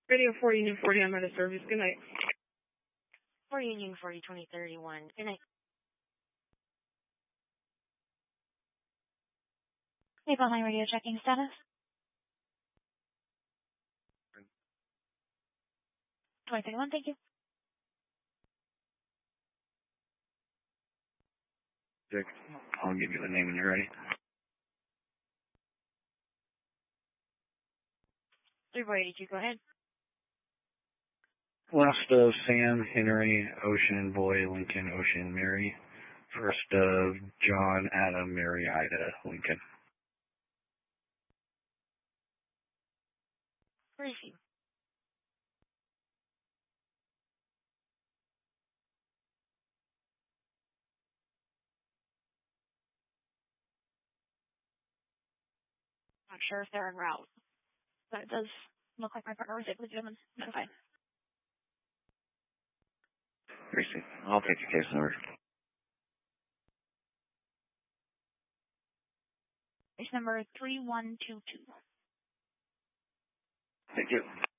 Radio 4 Union 40, I'm out of service. Good night. 4 Union 40 2031. Good night. Maple Line Radio checking status. 2031, thank you. Dick, I'll give you the name when you're ready. 3482, go ahead. Last of Sam, Henry, Ocean, Boy, Lincoln, Ocean, Mary. First of John, Adam, Mary, Ida, Lincoln. Receive. Not sure if they're en route, but it does look like my partner was able to get them notified. Receive. I'll take the case number. Case number 3122. Thank you.